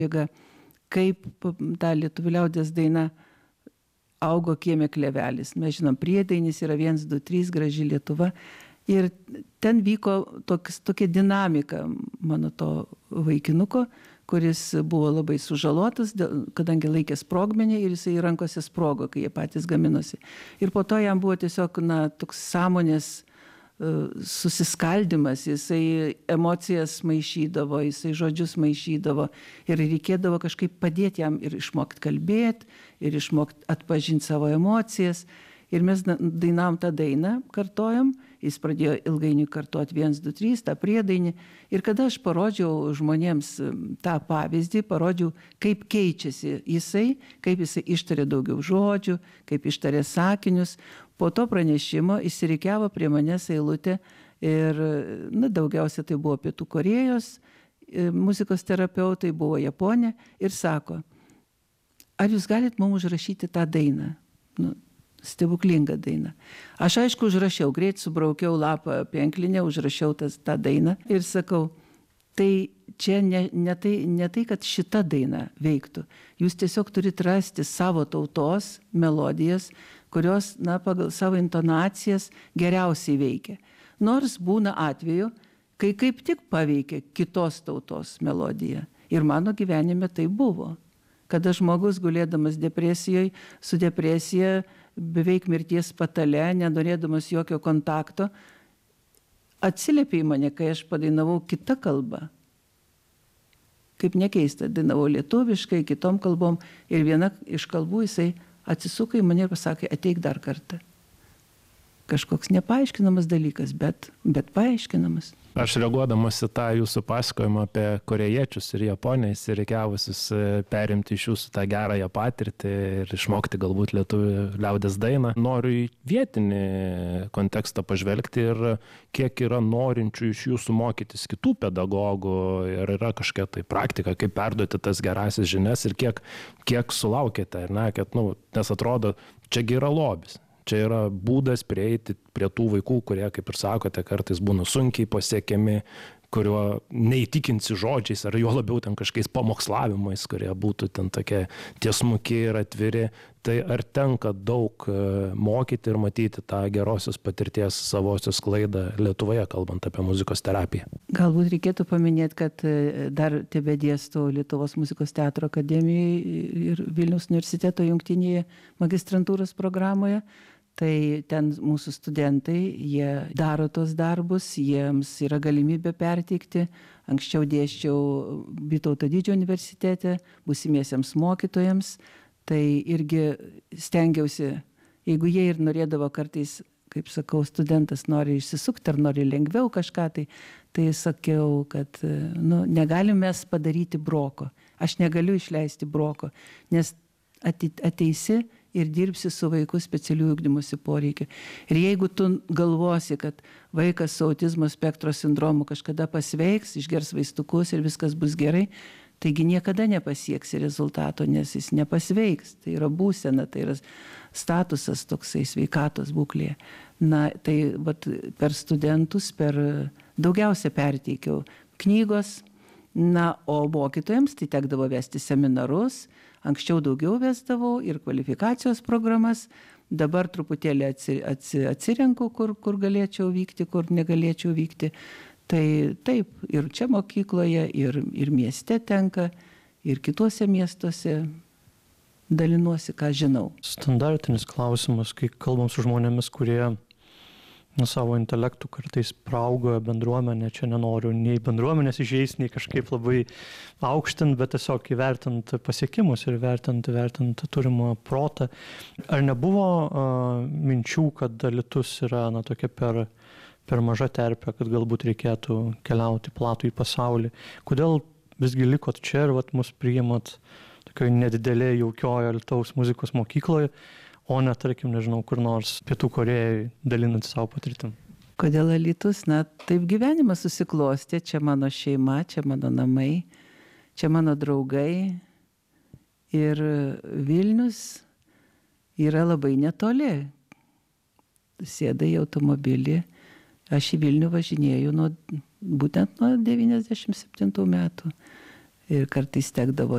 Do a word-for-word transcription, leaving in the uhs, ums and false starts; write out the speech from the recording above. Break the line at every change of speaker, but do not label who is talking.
jėga, kaip ta lietuvių liaudies daina augo kieme klevelis. Mes žinom, priedainis yra vienas, du, trys, graži Lietuva. Ir ten vyko toks, tokia dinamika mano to vaikinuko, kuris buvo labai sužalotas, kadangi laikė sprogmenį ir jisai rankose sprogo, kai jie patys gaminosi. Ir po to jam buvo tiesiog na, toks sąmonės susiskaldimas, jisai emocijas maišydavo, jisai žodžius maišydavo ir reikėdavo kažkaip padėti jam ir išmokti kalbėti, ir išmokti atpažinti savo emocijas. Ir mes dainavom tą dainą, kartojom, jis pradėjo ilgainiui kartuoti vienas, du, trys, tą priedainį. Ir kada aš parodžiau žmonėms tą pavyzdį, parodžiau, kaip keičiasi jisai, kaip jisai ištarė daugiau žodžių, kaip ištarė sakinius. Po to pranešimo įsirikiavo prie manęs eilutė ir na, daugiausia tai buvo Pietų Korėjos muzikos terapeutai, buvo Japonė ir sako, ar jūs galit mums užrašyti tą dainą? Nu, stebuklingą dainą. Aš aišku užrašiau, greit subraukiau lapą penklinę, užrašiau tas, tą dainą ir sakau, tai čia ne, ne, tai, ne tai, kad šita daina veiktų. Jūs tiesiog turite rasti savo tautos melodijas, kurios na, pagal savo intonacijas geriausiai veikia. Nors būna atveju, kai kaip tik paveikia kitos tautos melodiją. Ir mano gyvenime tai buvo. Kada žmogus gulėdamas depresijoje, su depresija, beveik mirties patale, nenorėdamas jokio kontakto, atsiliepė į mane, kai aš padainavau kitą kalbą. Kaip nekeista, dainavau lietuviškai, kitom kalbom ir viena iš kalbų jisai atsisuko į mane ir pasakė, ateik dar kartą. Kažkoks nepaaiškinamas dalykas, bet, bet paaiškinamas.
Aš reaguodamas į tą jūsų pasakojimą apie korėjiečius ir Japoniją, įsireikiavusius perimti iš jūsų tą gerąją patirtį ir išmokti galbūt lietuvių liaudies dainą, noriu į vietinį kontekstą pažvelgti ir kiek yra norinčių iš jūsų mokytis kitų pedagogų ir yra kažkokia tai praktika, kaip perduoti tas gerasias žinias ir kiek, kiek sulaukėte, ne, kad, nu, nes atrodo, čiagi yra lobis. Čia yra būdas prieiti prie tų vaikų, kurie, kaip ir sakote, kartais būna sunkiai pasiekiami, kurio neįtikinsi žodžiais, ar jo labiau ten kažkokiais pamokslavimais, kurie būtų ten tokie tiesmuki ir atviri. Tai ar tenka daug mokyti ir matyti tą gerosios patirties savosios sklaidą Lietuvoje, kalbant apie muzikos terapiją?
Galbūt reikėtų paminėti, kad dar tebedėstau Lietuvos muzikos teatro akademijoje ir Vilniaus universiteto jungtinėje magistrantūros programoje. Tai ten mūsų studentai, jie daro tos darbus, jiems yra galimybė perteikti. Anksčiau dėsčiau Vytauto Didžiojo universitete, būsimiesiems mokytojams. Tai irgi stengiausi, jeigu jie ir norėdavo kartais, kaip sakau, studentas nori išsisukti ar nori lengviau kažką, tai, tai sakiau, kad nu, negalim mes padaryti broko. Aš negaliu išleisti broko, nes ateisi ir dirbsi su vaiku specialių ugdymosi poreikių. Ir jeigu tu galvosi, kad vaikas su autizmo spektro sindromu kažkada pasveiks, išgers vaistukus ir viskas bus gerai, taigi niekada nepasieksi rezultato, nes jis nepasveiks. Tai yra būsena, tai yra statusas toksai sveikatos būklėje. Na, tai vat, per studentus, per daugiausia perteikiau knygos, na, o mokytojams tai tekdavo vesti seminarus. Anksčiau daugiau vesdavau ir kvalifikacijos programas, dabar truputėlį atsi, atsi, atsirenku, kur, kur galėčiau vykti, kur negalėčiau vykti. Tai taip, ir čia mokykloje, ir, ir mieste tenka, ir kituose miestuose dalinuosi, ką žinau.
Standartinis klausimas, kai kalbam su žmonėmis, kurie nu, savo intelektų kartais praauga bendruomenė, čia nenoriu nei bendruomenės įžeis, nei kažkaip labai aukštint, bet tiesiog įvertint pasiekimus ir įvertint, įvertint turimą protą. Ar nebuvo uh, minčių, kad Alytus yra na, tokia per, per maža terpė, kad galbūt reikėtų keliauti platų į pasaulį? Kodėl visgi likot čia ir vat, mus priimat tokioje nedidelėje jaukioje Alytaus muzikos mokykloje, o ne, tarkim, nežinau, kur nors Pietų Korėjai dalinant savo patirtim?
Kodėl Alytus? Na, taip gyvenimas susiklostė, čia mano šeima, čia mano namai, čia mano draugai ir Vilnius yra labai netoli. Sėda į automobilį, aš į Vilnių važinėju nuo, būtent nuo devyniasdešimt septintų metų ir kartais tekdavo